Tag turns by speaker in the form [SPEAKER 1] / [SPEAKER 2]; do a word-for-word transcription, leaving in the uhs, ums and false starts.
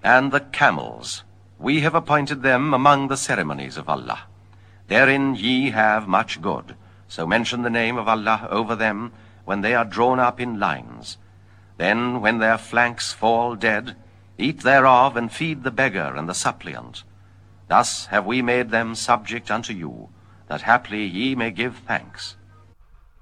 [SPEAKER 1] And the camels, we have appointed them among the ceremonies of Allah. Therein ye have much good, so mention the name of Allah over them when they are drawn up in lines. Then, when their flanks fall dead, eat thereof and feed the beggar and the suppliant. Thus have we made them subject unto you, that haply ye may give thanks.